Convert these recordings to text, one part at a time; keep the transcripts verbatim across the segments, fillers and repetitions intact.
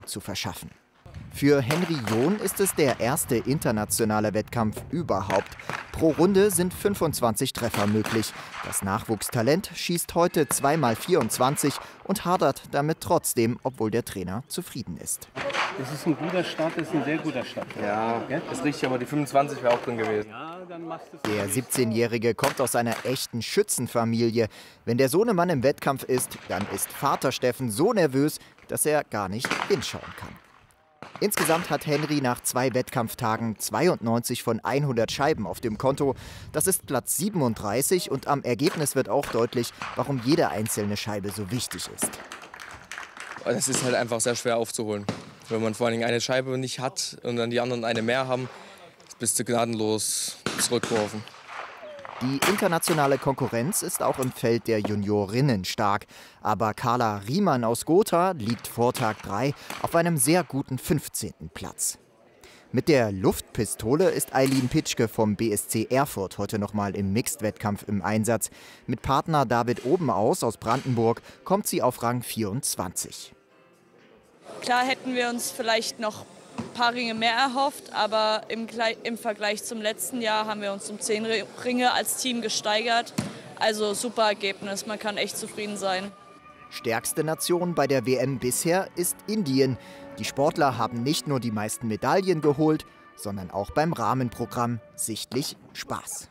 zu verschaffen. Für Henry John ist es der erste internationale Wettkampf überhaupt. Pro Runde sind fünfundzwanzig Treffer möglich. Das Nachwuchstalent schießt heute zwei mal vierundzwanzig und hadert damit trotzdem, obwohl der Trainer zufrieden ist. Das ist ein guter Start, das ist ein sehr guter Start. Ja, ist richtig, aber die fünfundzwanzig wäre auch drin gewesen. Ja, dann machst du es. Der siebzehnjährige kommt aus einer echten Schützenfamilie. Wenn der Sohnemann im Wettkampf ist, dann ist Vater Steffen so nervös, dass er gar nicht hinschauen kann. Insgesamt hat Henry nach zwei Wettkampftagen zweiundneunzig von hundert Scheiben auf dem Konto. Das ist Platz siebenunddreißig und am Ergebnis wird auch deutlich, warum jede einzelne Scheibe so wichtig ist. Das ist halt einfach sehr schwer aufzuholen. Wenn man vor allen Dingen eine Scheibe nicht hat und dann die anderen eine mehr haben, bist du gnadenlos zurückgeworfen. Die internationale Konkurrenz ist auch im Feld der Juniorinnen stark. Aber Carla Riemann aus Gotha liegt vor Tag drei auf einem sehr guten fünfzehnten Platz. Mit der Luftpistole ist Eileen Pitschke vom B S C Erfurt heute noch mal im Mixed-Wettkampf im Einsatz. Mit Partner David Obenaus aus Brandenburg kommt sie auf Rang vierundzwanzig. Klar hätten wir uns vielleicht noch ein paar Ringe mehr erhofft, aber im, im Vergleich zum letzten Jahr haben wir uns um zehn Ringe als Team gesteigert. Also super Ergebnis, man kann echt zufrieden sein. Stärkste Nation bei der W M bisher ist Indien. Die Sportler haben nicht nur die meisten Medaillen geholt, sondern auch beim Rahmenprogramm sichtlich Spaß.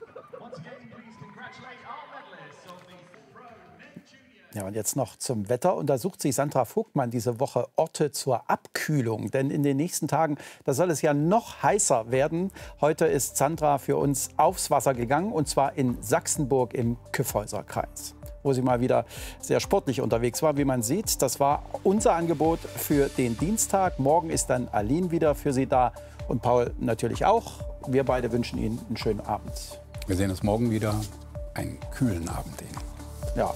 Ja, und jetzt noch zum Wetter. Untersucht sich Sandra Vogtmann diese Woche Orte zur Abkühlung. Denn in den nächsten Tagen, da soll es ja noch heißer werden. Heute ist Sandra für uns aufs Wasser gegangen, und zwar in Sachsenburg im Kyffhäuserkreis, wo sie mal wieder sehr sportlich unterwegs war. Wie man sieht, das war unser Angebot für den Dienstag. Morgen ist dann Aline wieder für Sie da und Paul natürlich auch. Wir beide wünschen Ihnen einen schönen Abend. Wir sehen uns morgen wieder. Einen kühlen Abend Ihnen. Ja.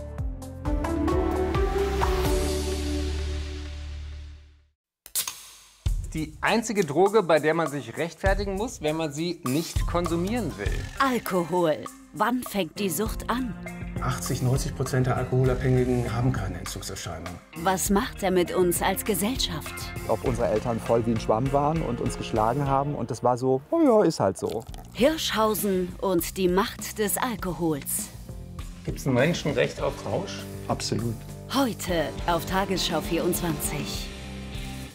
Die einzige Droge, bei der man sich rechtfertigen muss, wenn man sie nicht konsumieren will. Alkohol. Wann fängt die Sucht an? achtzig, neunzig Prozent der Alkoholabhängigen haben keine Entzugserscheinung. Was macht er mit uns als Gesellschaft? Ob unsere Eltern voll wie ein Schwamm waren und uns geschlagen haben. Und das war so, oh ja, ist halt so. Hirschhausen und die Macht des Alkohols. Gibt es ein Menschenrecht auf Rausch? Absolut. Heute auf Tagesschau vierundzwanzig.